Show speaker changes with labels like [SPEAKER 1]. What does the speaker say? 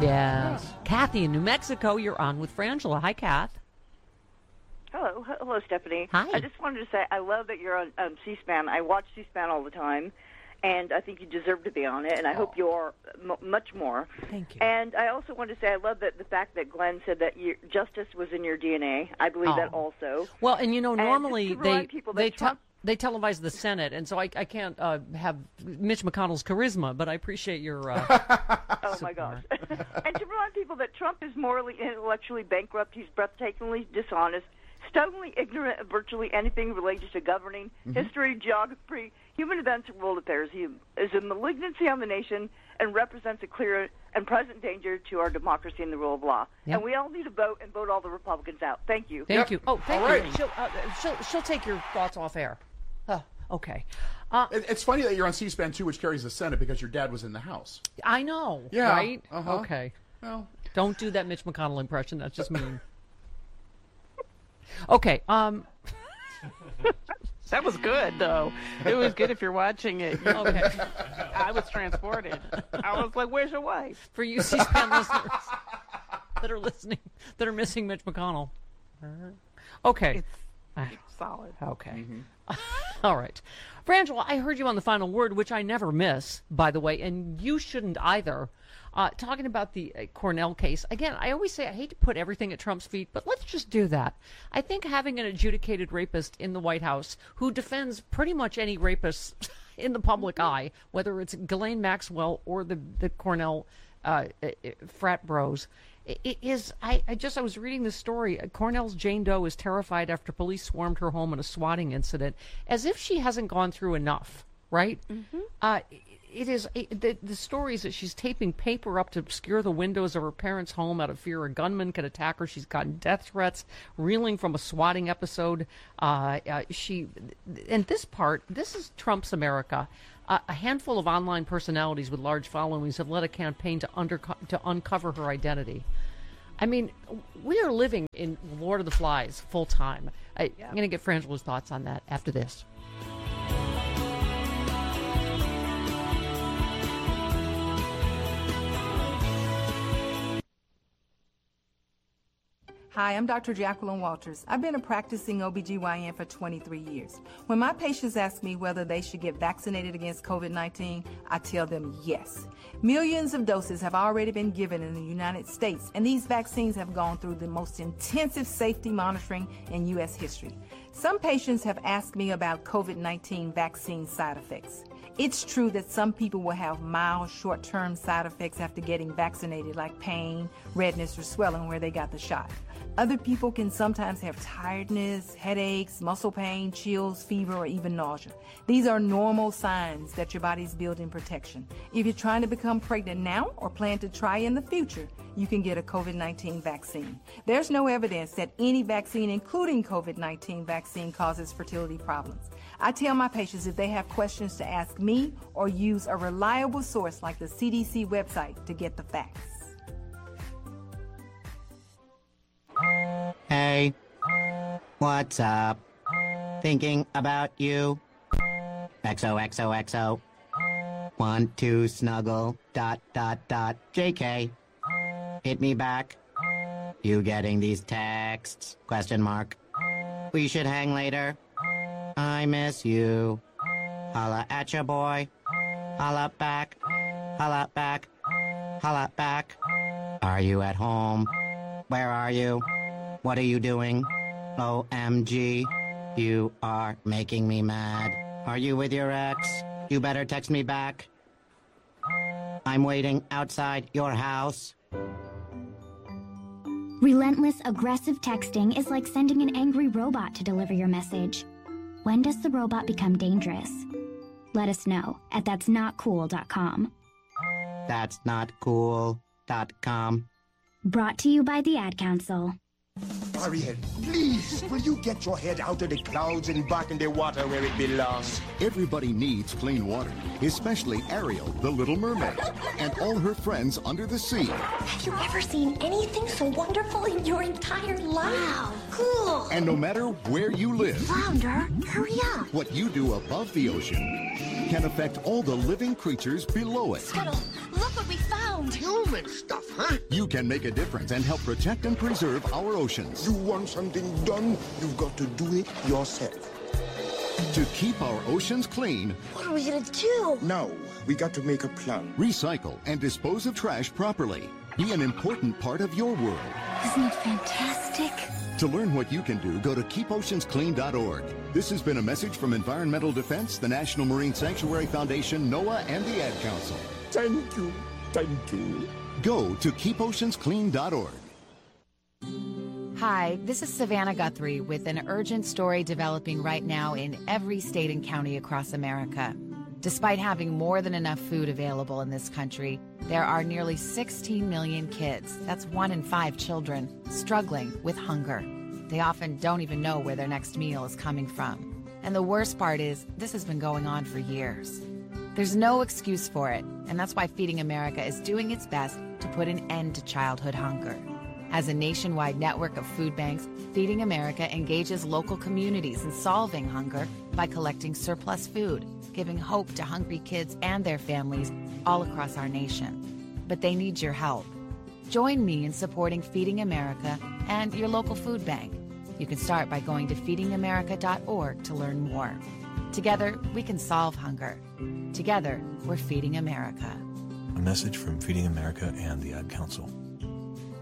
[SPEAKER 1] Yes. Kathy in New Mexico, you're on with Frangela. Hi, Kath.
[SPEAKER 2] Hello, Stephanie.
[SPEAKER 1] Hi.
[SPEAKER 2] I just wanted to say I love that you're on C-SPAN. I watch C-SPAN all the time, and I think you deserve to be on it, and I hope you're much more.
[SPEAKER 1] Thank you.
[SPEAKER 2] And I also wanted to say I love that the fact that Glenn said that justice was in your DNA. I believe that also.
[SPEAKER 1] Well, and
[SPEAKER 2] and
[SPEAKER 1] normally
[SPEAKER 2] they
[SPEAKER 1] televise the Senate, and so I can't have Mitch McConnell's charisma, but I appreciate your
[SPEAKER 2] oh, my gosh. And to remind people that Trump is morally and intellectually bankrupt, he's breathtakingly dishonest, stubbornly ignorant of virtually anything related to governing, history, geography, human events, and world affairs. He is a malignancy on the nation and represents a clear and present danger to our democracy and the rule of law.
[SPEAKER 1] Yep.
[SPEAKER 2] And we all need to vote and vote all the Republicans out. Thank you.
[SPEAKER 1] Thank you. Oh, thank
[SPEAKER 3] All
[SPEAKER 1] you.
[SPEAKER 3] right.
[SPEAKER 1] She'll take your thoughts off air. Okay.
[SPEAKER 3] It's funny that you're on C-SPAN, too, which carries the Senate, because your dad was in the House.
[SPEAKER 1] I know,
[SPEAKER 3] Yeah.
[SPEAKER 1] right?
[SPEAKER 3] Uh-huh.
[SPEAKER 1] Okay.
[SPEAKER 3] Well,
[SPEAKER 1] Don't do that Mitch McConnell impression. That's just mean. Okay.
[SPEAKER 4] That was good, though. It was good if you're watching it.
[SPEAKER 1] Okay.
[SPEAKER 4] I was transported. I was like, where's your wife?
[SPEAKER 1] For you C-SPAN listeners that are listening, that are missing Mitch McConnell. Okay.
[SPEAKER 4] It's solid.
[SPEAKER 1] Okay. All right. Frangela, I heard you on the final word, which I never miss, by the way, and you shouldn't either. Talking about the Cornell case. Again, I always say I hate to put everything at Trump's feet, but let's just do that. I think having an adjudicated rapist in the White House who defends pretty much any rapist in the public eye, whether it's Ghislaine Maxwell or the Cornell frat bros, it is. I was reading this story. Cornell's Jane Doe is terrified after police swarmed her home in a swatting incident, as if she hasn't gone through enough, right? It is the stories that she's taping paper up to obscure the windows of her parents' home out of fear a gunman could attack her. She's gotten death threats, reeling from a swatting episode. This is Trump's America. A handful of online personalities with large followings have led a campaign to uncover her identity. I mean, we are living in Lord of the Flies full time. I'm going to get Frangela's thoughts on that after this.
[SPEAKER 5] Hi, I'm Dr. Jacqueline Walters. I've been a practicing OBGYN for 23 years. When my patients ask me whether they should get vaccinated against COVID-19, I tell them yes. Millions of doses have already been given in the United States, and these vaccines have gone through the most intensive safety monitoring in U.S. history. Some patients have asked me about COVID-19 vaccine side effects. It's true that some people will have mild short-term side effects after getting vaccinated, like pain, redness, or swelling where they got the shot. Other people can sometimes have tiredness, headaches, muscle pain, chills, fever, or even nausea. These are normal signs that your body's building protection. If you're trying to become pregnant now or plan to try in the future, you can get a COVID-19 vaccine. There's no evidence that any vaccine, including COVID-19 vaccine, causes fertility problems. I tell my patients if they have questions to ask me or use a reliable source like the CDC website to get the facts.
[SPEAKER 6] Hey, what's up? Thinking about you. XOXOXO. Want to snuggle. ... JK. Hit me back. You getting these texts? ? We should hang later. I miss you. Holla at ya, boy. Holla back. Holla back. Holla back. Are you at home? Where are you? What are you doing? OMG. You are making me mad. Are you with your ex? You better text me back. I'm waiting outside your house.
[SPEAKER 7] Relentless, aggressive texting is like sending an angry robot to deliver your message. When does the robot become dangerous? Let us know at that'snotcool.com.
[SPEAKER 6] That'snotcool.com.
[SPEAKER 7] Brought to you by the Ad Council.
[SPEAKER 8] Ariel, please, will you get your head out of the clouds and back in the water where it belongs?
[SPEAKER 9] Everybody needs clean water, especially Ariel, the Little Mermaid, and all her friends under the sea.
[SPEAKER 10] Have you ever seen anything so wonderful in your entire life? Wow, cool.
[SPEAKER 9] And no matter where you live,
[SPEAKER 10] Flounder, hurry up.
[SPEAKER 9] what you do above the ocean can affect all the living creatures below it.
[SPEAKER 10] Scuttle, look what we found.
[SPEAKER 8] Human stuff. huh?
[SPEAKER 9] You can make a difference and help protect and preserve our oceans.
[SPEAKER 8] You want something done, you've got to do it yourself.
[SPEAKER 9] To keep our oceans clean,
[SPEAKER 10] What are we gonna do?
[SPEAKER 8] Now, we got to make a plan.
[SPEAKER 9] recycle and dispose of trash properly. Be an important part of your world.
[SPEAKER 10] Isn't it fantastic?
[SPEAKER 9] To learn what you can do, go to keepoceansclean.org. This has been a message from Environmental Defense, the National Marine Sanctuary Foundation, NOAA, and the Ad Council.
[SPEAKER 8] Thank you. Thank you.
[SPEAKER 9] Go to keepoceansclean.org.
[SPEAKER 11] Hi, this is Savannah Guthrie with an urgent story developing right now in every state and county across America. Despite having more than enough food available in this country, there are nearly 16 million kids, that's 1 in 5 children, struggling with hunger. They often don't even know where their next meal is coming from. And the worst part is, this has been going on for years. There's no excuse for it, and that's why Feeding America is doing its best to put an end to childhood hunger. As a nationwide network of food banks, Feeding America engages local communities in solving hunger by collecting surplus food, giving hope to hungry kids and their families all across our nation. But they need your help. Join me in supporting Feeding America and your local food bank. You can start by going to feedingamerica.org to learn more. Together, we can solve hunger. Together, we're Feeding America.
[SPEAKER 12] A message from Feeding America and the Ad Council.